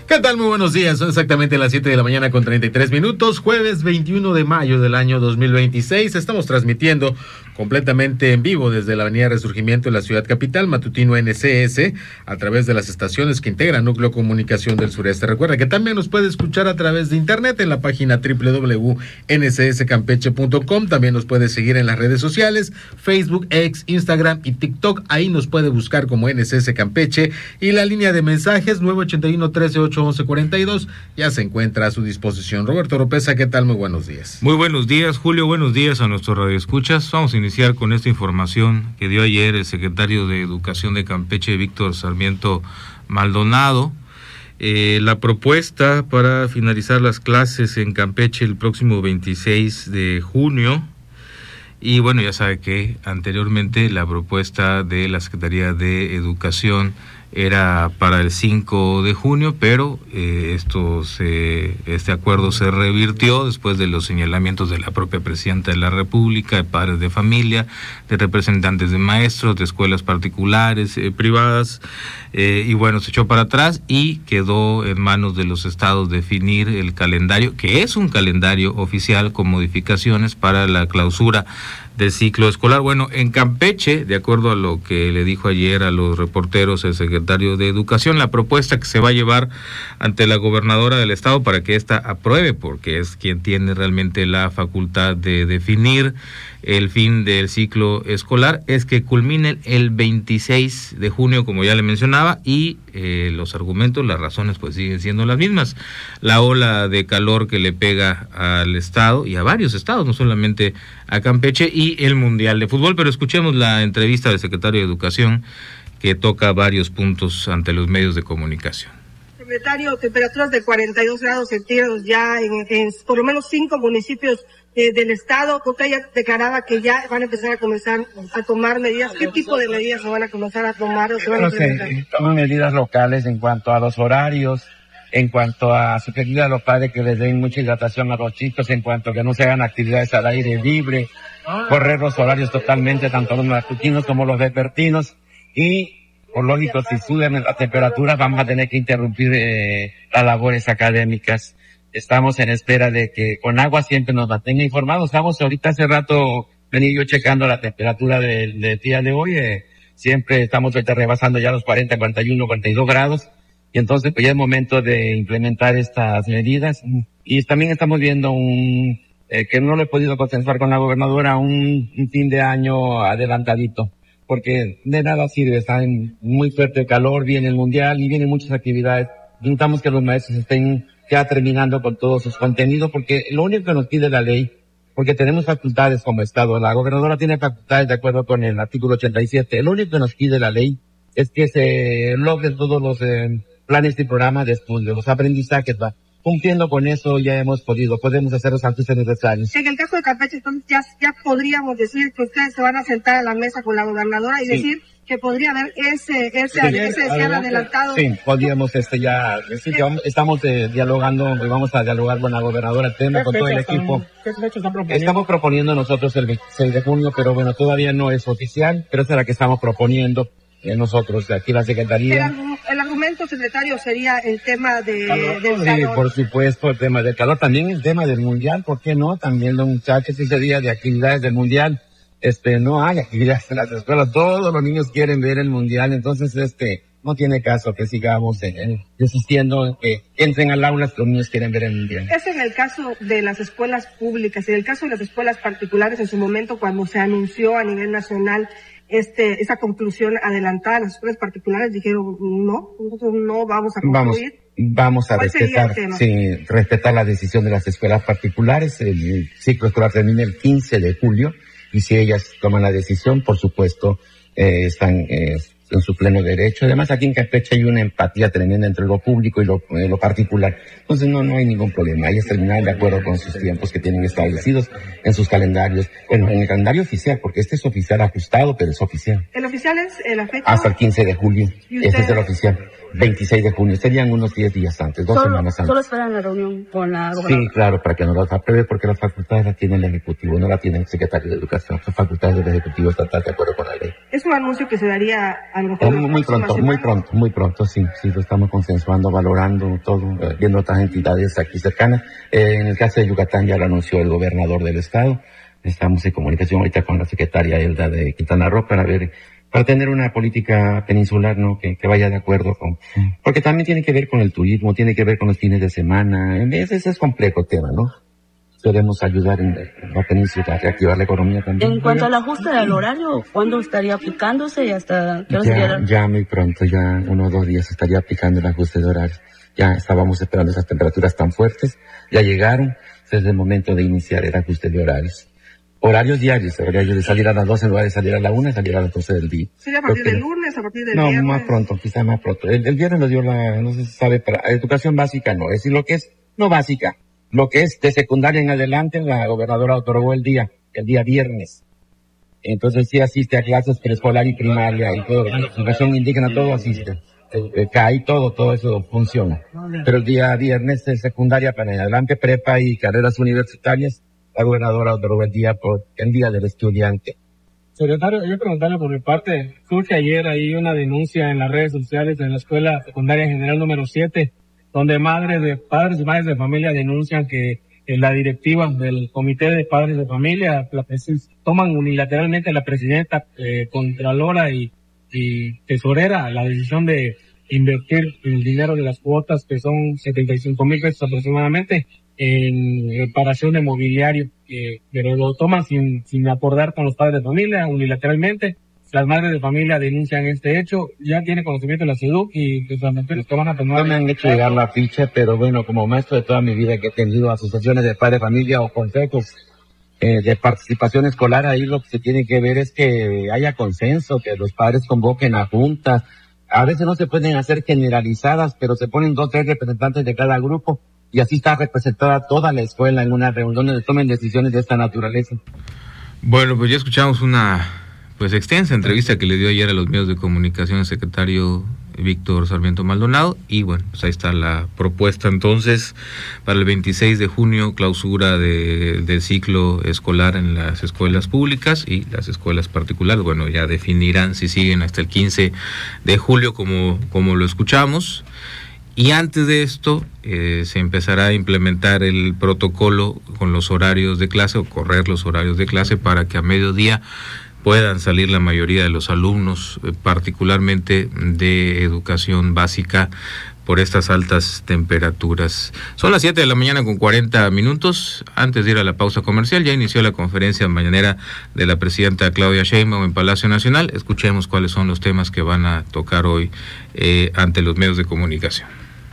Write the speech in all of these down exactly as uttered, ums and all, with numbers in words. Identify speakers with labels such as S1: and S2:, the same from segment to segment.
S1: ¿Qué tal? Muy buenos días, son exactamente las siete de la mañana con treinta y tres minutos, jueves veintiuno de mayo del año dos mil veintiséis, estamos transmitiendo completamente en vivo desde la avenida Resurgimiento en la ciudad capital, matutino N C S, a través de las estaciones que integran Núcleo Comunicación del Sureste. Recuerda que también nos puede escuchar a través de internet en la página doble u doble u doble u punto n c s campeche punto com, también nos puede seguir en las redes sociales, Facebook, X, Instagram y TikTok, ahí nos puede buscar como N C S Campeche, y la línea de mensajes nueve ochenta y uno, trece, ocho, once, cuarenta y dos ya se encuentra a su disposición. Roberto Oropesa, ¿qué tal? Muy buenos días.
S2: Muy buenos días, Julio, buenos días a nuestros radioescuchas. Vamos a iniciar con esta información que dio ayer el secretario de Educación de Campeche, Víctor Sarmiento Maldonado. Eh, la propuesta para finalizar las clases en Campeche el próximo veintiséis de junio, y bueno, ya sabe que anteriormente la propuesta de la Secretaría de Educación era para el cinco de junio, pero eh, esto se, este acuerdo se revirtió después de los señalamientos de la propia Presidenta de la República, de padres de familia, de representantes de maestros, de escuelas particulares, eh, privadas, eh, y bueno, se echó para atrás y quedó en manos de los estados definir el calendario, que es un calendario oficial con modificaciones para la clausura del ciclo escolar. Bueno, en Campeche, de acuerdo a lo que le dijo ayer a los reporteros el secretario de Educación, la propuesta que se va a llevar ante la gobernadora del estado para que ésta apruebe, porque es quien tiene realmente la facultad de definir el fin del ciclo escolar, es que culmine el veintiséis de junio, como ya le mencionaba, y eh, los argumentos, las razones, pues siguen siendo las mismas. La ola de calor que le pega al estado y a varios estados, no solamente a Campeche, y el Mundial de Fútbol. Pero escuchemos la entrevista del secretario de Educación, que toca varios puntos ante los medios de comunicación.
S3: Secretario, temperaturas de cuarenta y dos grados centígrados ya en, en por lo menos cinco municipios eh, del estado. Usted ya declaraba que ya van a empezar a comenzar a tomar medidas. ¿Qué tipo de medidas se van a comenzar a tomar o se van a implementar?
S4: Se toman medidas locales en cuanto a los horarios, en cuanto a sugerir a los padres que les den mucha hidratación a los chicos, en cuanto a que no se hagan actividades al aire libre, correr los horarios totalmente, tanto los matutinos como los vespertinos, y por lógico, si suben las temperaturas, vamos a tener que interrumpir eh, las labores académicas. Estamos en espera de que con agua siempre nos mantenga informados. Estamos ahorita hace rato, venía yo checando la temperatura del de día de hoy. Eh, siempre estamos ahorita rebasando ya los cuarenta, cuarenta y uno, cuarenta y dos grados. Y entonces, pues ya es momento de implementar estas medidas. Y también estamos viendo un, eh, que no lo he podido consensuar con la gobernadora, un, un fin de año adelantadito. Porque de nada sirve, está en muy fuerte calor, viene el mundial y vienen muchas actividades. Necesitamos que los maestros estén ya terminando con todos sus contenidos, porque lo único que nos pide la ley, porque tenemos facultades como Estado, la gobernadora tiene facultades de acuerdo con el artículo ochenta y siete, lo único que nos pide la ley es que se logren todos los eh, planes y programas de estudio, los aprendizajes, va. Cumpliendo con eso ya hemos podido, podemos hacer los ajustes necesarios.
S3: En el caso de Campeche, entonces ya, ya podríamos decir que ustedes se van a sentar a la mesa con la gobernadora y sí. decir que podría haber ese ese, sí, ese cierre adelantado.
S4: Sí, podríamos este ya decir que vamos, estamos eh, dialogando, vamos a dialogar con la gobernadora el tema, con todo el equipo.
S5: ¿Qué fecha están proponiendo?
S4: Estamos proponiendo nosotros el veintiséis de junio, pero bueno, todavía no es oficial, pero esa es la que estamos proponiendo. Nosotros, de aquí la Secretaría.
S3: El, el argumento, secretario, sería el tema de,
S4: calor,
S3: del
S4: sí,
S3: calor.
S4: Por supuesto, el tema del calor. También el tema del Mundial, ¿por qué no? También los muchachos ese día de actividades del Mundial. Este, no hay actividades en las escuelas. Todos los niños quieren ver el Mundial. Entonces, este, no tiene caso que sigamos eh, desistiendo, que entren al aula, los niños quieren ver el Mundial.
S3: Es en el caso de las escuelas públicas. En el caso de las escuelas particulares, en su momento, cuando se anunció a nivel nacional este esa conclusión adelantada, las escuelas particulares dijeron no, nosotros no vamos a concluir.
S4: Vamos, vamos a respetar, sí, respetar la decisión de las escuelas particulares. El ciclo escolar termina el quince de julio y si ellas toman la decisión, por supuesto, eh, están eh, en su pleno derecho. Además, aquí en Campeche hay una empatía tremenda entre lo público y lo, eh, lo particular. Entonces, no, no hay ningún problema. Ellas terminan de acuerdo con sus tiempos que tienen establecidos en sus calendarios. Bueno, en el calendario oficial, porque este es oficial ajustado, pero es oficial.
S3: ¿El oficial es eh, la fecha?
S4: Hasta el quince de julio. Ese es el oficial. veintiséis de junio, serían unos diez días antes, dos
S5: solo,
S4: semanas antes.
S5: ¿Solo esperan la reunión con la gobernadora?
S4: Sí, claro, para que nos las apruebe, porque las facultades las tiene el Ejecutivo, no la tiene el Secretario de Educación, son facultades del Ejecutivo Estatal de acuerdo con la ley.
S3: ¿Es un anuncio que se daría a lo
S4: mejor? Muy, muy pronto, muy pronto, muy pronto, sí, sí, lo estamos consensuando, valorando todo, eh, viendo otras entidades aquí cercanas. Eh, en el caso de Yucatán ya lo anunció el gobernador del estado, estamos en comunicación ahorita con la secretaria Elda de Quintana Roo para ver, para tener una política peninsular, ¿no? Que, que vaya de acuerdo con, porque también tiene que ver con el turismo, tiene que ver con los fines de semana, ese, ese es complejo el tema, ¿no? Podemos ayudar en la península a reactivar la economía también.
S5: En cuanto al ajuste del horario, ¿cuándo estaría aplicándose y hasta qué hora sería
S4: ya, ya muy pronto, ya uno o dos días estaría aplicando el ajuste de horario. Ya estábamos esperando esas temperaturas tan fuertes, ya llegaron, es el momento de iniciar el ajuste de horarios. Horarios diarios, horarios de salir a las doce en lugar de salir a la una, salir a las doce del día.
S3: ¿Sería a partir del lunes, a partir del
S4: no,
S3: viernes?
S4: No, más pronto, quizá más pronto. El, el viernes nos dio la, no sé si sabe, para educación básica no, es decir, lo que es no básica, lo que es de secundaria en adelante, la gobernadora otorgó el día, el día viernes. Entonces sí asiste a clases preescolar y primaria y todo, educación indígena, todo asiste. Eh, cae todo, todo eso funciona. Pero el día viernes es secundaria para en adelante, prepa y carreras universitarias. La gobernadora otorgó el día por el día del estudiante.
S6: Secretario, yo preguntarle por mi parte, surge ayer ahí una denuncia en las redes sociales de la Escuela Secundaria General número siete, donde madres de padres y madres de familia denuncian que eh, la directiva del Comité de Padres de Familia la, toman unilateralmente la presidenta, eh, contralora y, y tesorera la decisión de invertir el dinero de las cuotas, que son setenta y cinco mil pesos aproximadamente, en reparación de mobiliario, eh, pero lo toman sin, sin acordar con los padres de familia, unilateralmente. Las madres de familia denuncian este hecho, ya tiene conocimiento de la SEDUC y los administradores que van a tomar.
S4: No me han hecho llegar la ficha, pero bueno, como maestro de toda mi vida que he tenido asociaciones de padres de familia o consejos eh, de participación escolar, ahí lo que se tiene que ver es que haya consenso, que los padres convoquen a juntas. A veces no se pueden hacer generalizadas, pero se ponen dos o tres representantes de cada grupo y así está representada toda la escuela en una reunión donde tomen decisiones de esta naturaleza.
S2: Bueno, pues ya escuchamos una pues extensa entrevista que le dio ayer a los medios de comunicación el secretario Víctor Sarmiento Maldonado y bueno, pues ahí está la propuesta entonces para el veintiséis de junio, clausura de, del ciclo escolar en las escuelas públicas y las escuelas particulares. Bueno, ya definirán si siguen hasta el quince de julio como, como lo escuchamos. Y antes de esto, eh, se empezará a implementar el protocolo con los horarios de clase o correr los horarios de clase para que a mediodía puedan salir la mayoría de los alumnos, eh, particularmente de educación básica, por estas altas temperaturas. Son las siete de la mañana con cuarenta minutos. Antes de ir a la pausa comercial, ya inició la conferencia mañanera de la presidenta Claudia Sheinbaum en Palacio Nacional. Escuchemos cuáles son los temas que van a tocar hoy eh, ante los medios de comunicación.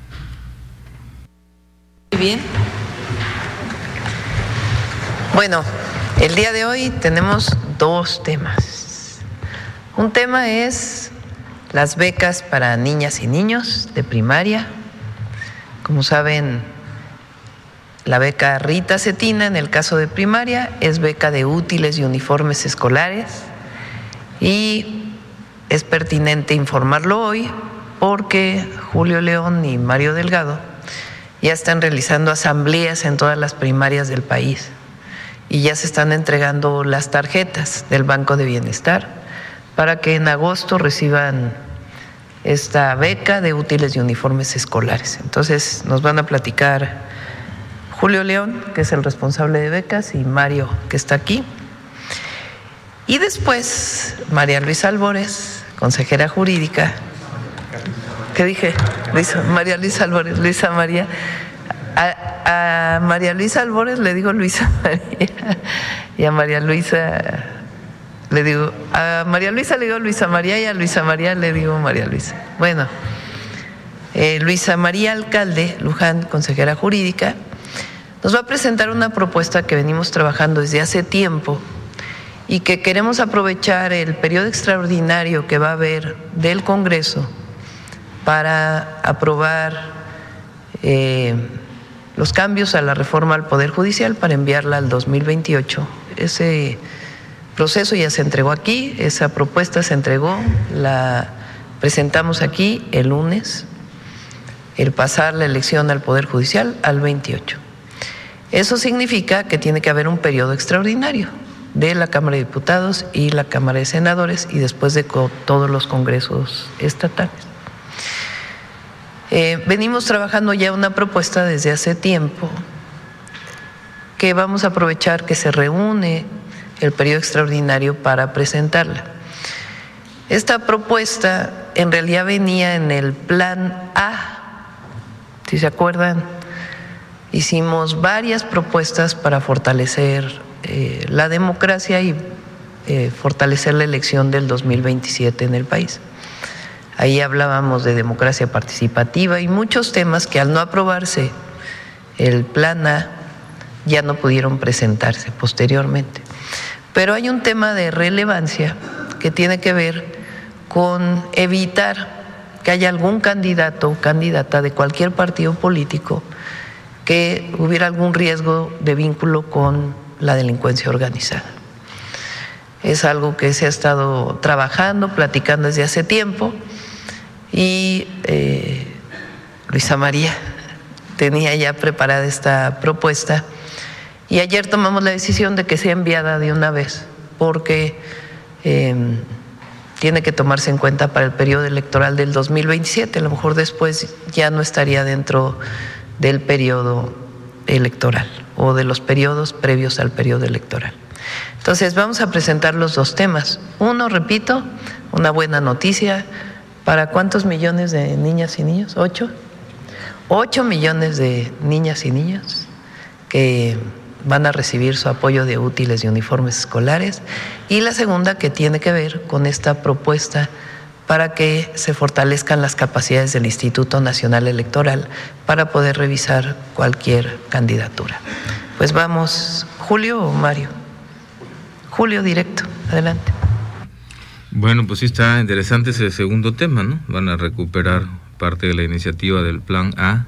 S7: Muy bien. Bueno, el día de hoy tenemos dos temas. Un tema es las becas para niñas y niños de primaria. Como saben, la beca Rita Cetina, en el caso de primaria, es beca de útiles y uniformes escolares. Y es pertinente informarlo hoy porque Julio León y Mario Delgado ya están realizando asambleas en todas las primarias del país y ya se están entregando las tarjetas del Banco de Bienestar para que en agosto reciban esta beca de útiles y uniformes escolares. Entonces nos van a platicar Julio León, que es el responsable de becas, y Mario, que está aquí. Y después María Luisa Albores, consejera jurídica. ¿Qué dije? Luisa, María Luisa Albores, Luisa María. A, a María Luisa Albores le digo Luisa María y a María Luisa le digo, a María Luisa le digo Luisa María y a Luisa María le digo María Luisa. Bueno, eh, Luisa María Alcalde Luján, consejera jurídica, nos va a presentar una propuesta que venimos trabajando desde hace tiempo y que queremos aprovechar el periodo extraordinario que va a haber del Congreso para aprobar eh, los cambios a la reforma al Poder Judicial para enviarla al dos mil veintiocho. Ese proceso ya se entregó aquí, esa propuesta se entregó, la Presentamos aquí el lunes el pasar la elección al Poder Judicial al veintiocho. Eso significa que tiene que haber un periodo extraordinario de la Cámara de Diputados y la Cámara de Senadores y después de todos los congresos estatales. Eh, venimos trabajando ya una propuesta desde hace tiempo que vamos a aprovechar que se reúne el periodo extraordinario para presentarla. Esta propuesta en realidad venía en el plan A. Si se acuerdan, hicimos varias propuestas para fortalecer eh, la democracia y eh, fortalecer la elección del dos mil veintisiete en el país. Ahí hablábamos de democracia participativa y muchos temas que al no aprobarse el plan A ya no pudieron presentarse posteriormente. Pero hay un tema de relevancia que tiene que ver con evitar que haya algún candidato o candidata de cualquier partido político que hubiera algún riesgo de vínculo con la delincuencia organizada. Es algo que se ha estado trabajando, platicando desde hace tiempo y eh, Luisa María tenía ya preparada esta propuesta y ayer tomamos la decisión de que sea enviada de una vez porque eh, tiene que tomarse en cuenta para el periodo electoral del dos mil veintisiete, a lo mejor después ya no estaría dentro del periodo electoral o de los periodos previos al periodo electoral. Entonces vamos a presentar los dos temas. Uno, repito, una buena noticia. ¿Para cuántos millones de niñas y niños? ¿Ocho? Ocho millones de niñas y niños que van a recibir su apoyo de útiles y uniformes escolares. Y la segunda, que tiene que ver con esta propuesta para que se fortalezcan las capacidades del Instituto Nacional Electoral para poder revisar cualquier candidatura. Pues vamos, Julio o Mario. Julio, directo, adelante.
S2: Bueno, pues sí está interesante ese segundo tema, ¿no? Van a recuperar parte de la iniciativa del Plan A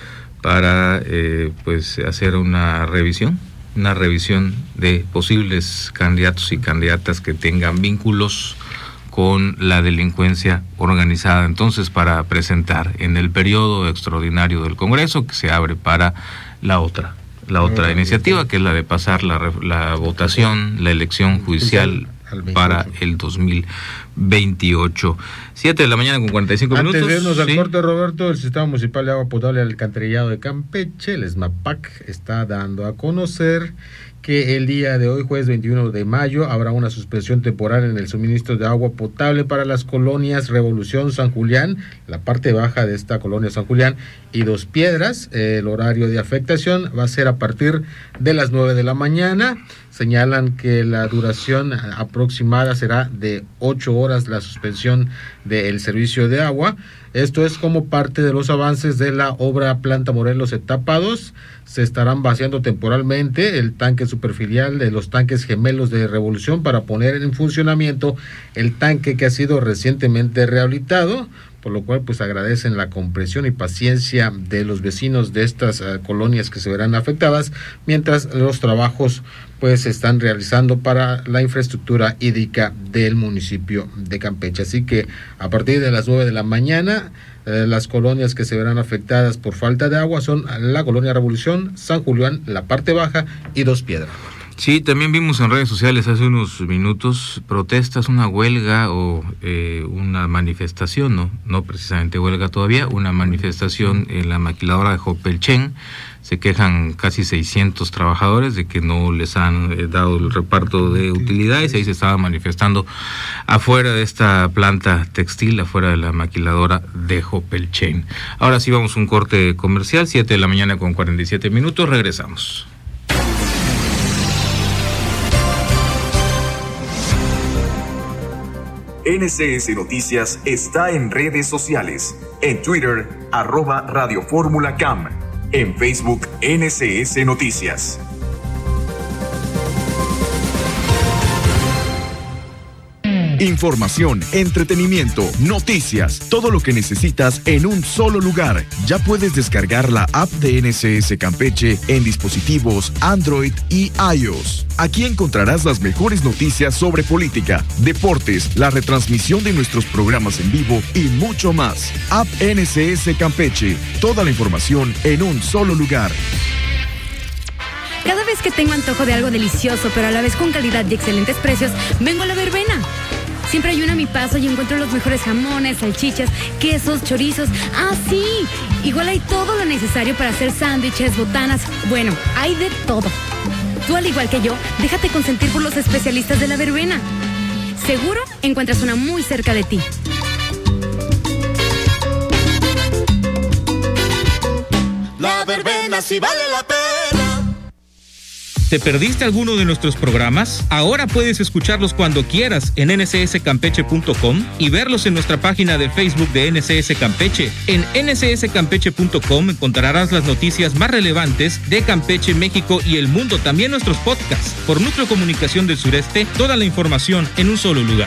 S2: para eh, pues hacer una revisión, una revisión de posibles candidatos y candidatas que tengan vínculos con la delincuencia organizada. Entonces, para presentar en el periodo extraordinario del Congreso, que se abre para la otra, la otra iniciativa, que es la de pasar la, la votación, la elección judicial para el dos mil veintiocho. siete de la mañana con cuarenta y cinco minutos.
S1: Antes de irnos al
S2: ¿sí?
S1: corte, Roberto, el Sistema Municipal de Agua Potable del Alcantarillado de Campeche, el SMAPAC, está dando a conocer que el día de hoy, jueves veintiuno de mayo, habrá una suspensión temporal en el suministro de agua potable para las colonias Revolución, San Julián, la parte baja de esta colonia San Julián, y Dos Piedras. El horario de afectación va a ser a partir de las nueve de la mañana. Señalan que la duración aproximada será de ocho horas la suspensión del servicio de agua. Esto es como parte de los avances de la obra Planta Morelos etapa dos. Se estarán vaciando temporalmente el tanque superficial de los tanques gemelos de Revolución para poner en funcionamiento el tanque que ha sido recientemente rehabilitado, por lo cual pues agradecen la comprensión y paciencia de los vecinos de estas uh, colonias que se verán afectadas, mientras los trabajos pues se están realizando para la infraestructura hídrica del municipio de Campeche. Así que a partir de las nueve de la mañana, eh, las colonias que se verán afectadas por falta de agua son la colonia Revolución, San Julián, la parte baja y Dos Piedras.
S2: Sí, también vimos en redes sociales hace unos minutos protestas, una huelga o eh, una manifestación, no, no precisamente huelga todavía, una manifestación en la maquiladora de Jopelchen. Se quejan casi seiscientos trabajadores de que no les han eh, dado el reparto de utilidades, y ahí se estaba manifestando afuera de esta planta textil, afuera de la maquiladora de Jopelchen. Ahora sí vamos a un corte comercial, siete de la mañana con cuarenta y siete minutos, regresamos.
S8: N C S Noticias está en redes sociales. En Twitter, arroba Radio Fórmula Cam. En Facebook, N C S Noticias.
S9: Información, entretenimiento, noticias, todo lo que necesitas en un solo lugar. Ya puedes descargar la app de N S S Campeche en dispositivos Android y iOS. Aquí encontrarás las mejores noticias sobre política, deportes, la retransmisión de nuestros programas en vivo y mucho más. App N S S Campeche. Toda la información en un solo lugar.
S10: Cada vez que tengo antojo de algo delicioso, pero a la vez con calidad y excelentes precios, vengo a La Verbena. Siempre hay una a mi paso y encuentro los mejores jamones, salchichas, quesos, chorizos. ¡Ah, sí! Igual hay todo lo necesario para hacer sándwiches, botanas. Bueno, hay de todo. Tú, al igual que yo, déjate consentir por los especialistas de La Verbena. Seguro encuentras una muy cerca de ti.
S11: La Verbena sí vale la pena.
S2: ¿Te perdiste alguno de nuestros programas? Ahora puedes escucharlos cuando quieras en N S S campeche punto com y verlos en nuestra página de Facebook de N S S Campeche. En N S S campeche punto com encontrarás las noticias más relevantes de Campeche, México y el mundo, también nuestros podcasts. Por Núcleo Comunicación del Sureste, toda la información en un solo lugar.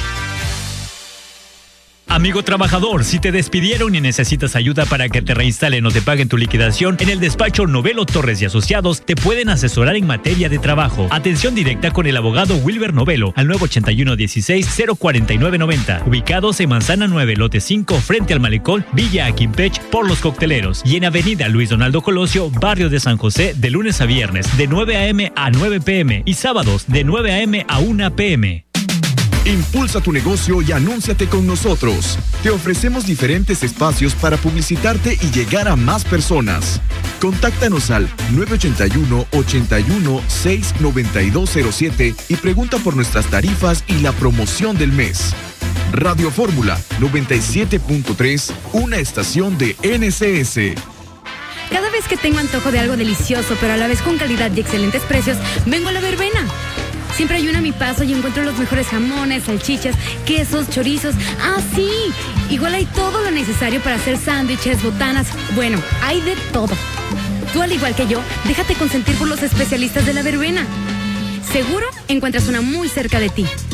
S12: Amigo trabajador, si te despidieron y necesitas ayuda para que te reinstalen o te paguen tu liquidación, en el despacho Novelo Torres y Asociados te pueden asesorar en materia de trabajo. Atención directa con el abogado Wilber Novelo al nueve ochenta y uno dieciséis cero cuarenta y nueve noventa, ubicados en Manzana nueve, lote cinco, frente al Malecón, Villa Aquimpech, por Los Cocteleros, y en Avenida Luis Donaldo Colosio, barrio de San José, de lunes a viernes, de nueve a eme a nueve pe eme y sábados de nueve a eme a una pe eme.
S9: Impulsa tu negocio y anúnciate con nosotros. Te ofrecemos diferentes espacios para publicitarte y llegar a más personas. Contáctanos al nueve ochenta y uno, ochenta y uno, seis, noventa y dos cero siete y pregunta por nuestras tarifas y la promoción del mes. Radio Fórmula noventa y siete punto tres, una estación de N S S.
S10: Cada vez que tengo antojo de algo delicioso, pero a la vez con calidad y excelentes precios, vengo a La Verbena. Siempre hay una a mi paso y encuentro los mejores jamones, salchichas, quesos, chorizos. ¡Ah, sí! Igual hay todo lo necesario para hacer sándwiches, botanas. Bueno, hay de todo. Tú, al igual que yo, déjate consentir por los especialistas de La Verbena. Seguro encuentras una muy cerca de ti.